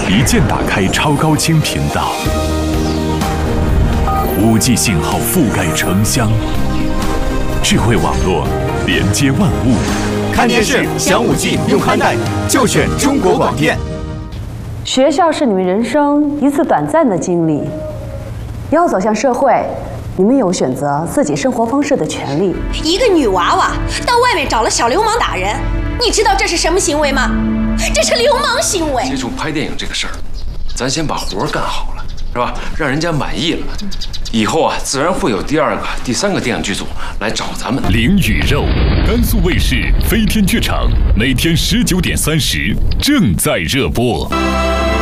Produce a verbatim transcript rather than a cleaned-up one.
一键打开超高清频道， 五 G 信号覆盖城乡，智慧网络连接万物。 看电视享五 G 用宽带，就选中国广电。 学校是你们人生一次短暂的经历，要走向社会，你们有选择自己生活方式的权利。 一个女娃娃到外面找了小流氓打人，你知道这是什么行为吗？这是流氓行为。 接触拍电影这个事儿，咱先把活干好了，是吧？让人家满意了，以后啊，自然会有第二个、第三个电影剧组来找咱们。 灵与肉，甘肃卫视飞天剧场，每天十九点三十正在热播。